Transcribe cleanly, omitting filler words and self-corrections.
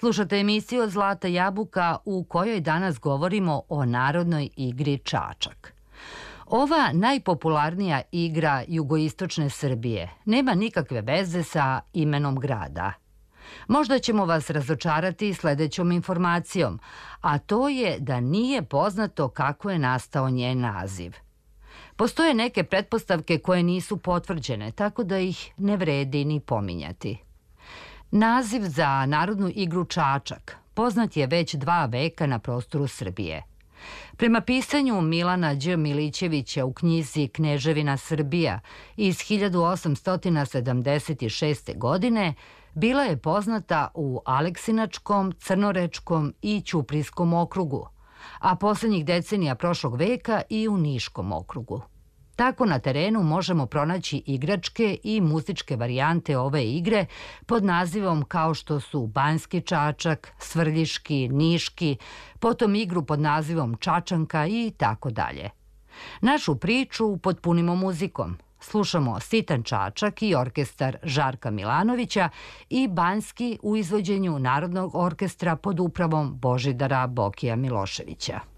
Slušate emisiju Zlata jabuka u kojoj danas govorimo o narodnoj igri čačak. Ova najpopularnija igra jugoistočne Srbije nema nikakve veze sa imenom grada. Možda ćemo vas razočarati sledećom informacijom, a to je da nije poznato kako je nastao njen naziv. Postoje neke pretpostavke koje nisu potvrđene, tako da ih ne vredi ni pominjati. Naziv za narodnu igru čačak poznat je već 2 veka na prostoru Srbije. Prema pisanju Milana Đ. Milićevića u knjizi Kneževina Srbija iz 1876. godine, bila je poznata u Aleksinačkom, Crnorečkom i Ćuprijskom okrugu, a poslednjih decenija prošlog veka i u Niškom okrugu. Tako na terenu možemo pronaći igračke i muzičke varijante ove igre pod nazivom kao što su banjski čačak, svrljiški, niški, potom igru pod nazivom čačanka i tako dalje. Našu priču potpunimo muzikom. Slušamo Sitan čačak i orkestar Žarka Milanovića i banjski u izvođenju Narodnog orkestra pod upravom Božidara Bokija Miloševića.